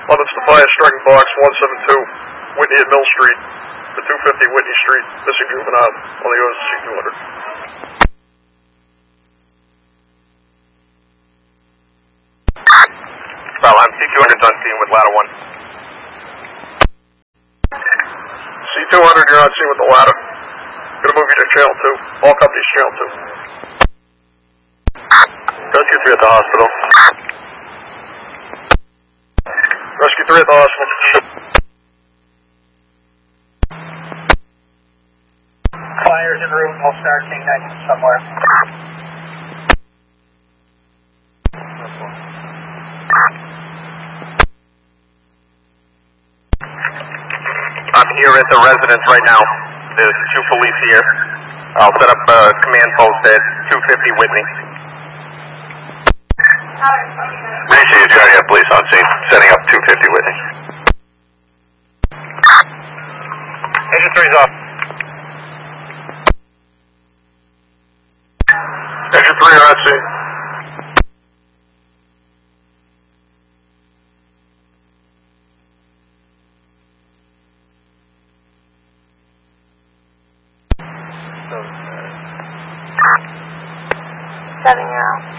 London's to Fire Striking Box 172, Whitney at Mill Street, for 250 Whitney Street, missing juvenile, on the orders of C200. Well, I'm C200's on scene with ladder 1. C200, you're on scene with the ladder. Gonna move you to channel 2. All companies channel 2. Rescue 3 at the hospital. Rescue 3 at the hospital. Fires en route, I'll start seeing that somewhere. I'm here at the residence right now. There's 2 police here. I'll set up a command post at 250 Whitney. Macy, you got police on scene, setting up 250 Whitney. Engine 3's off. Engine 3, you're on scene. Setting out.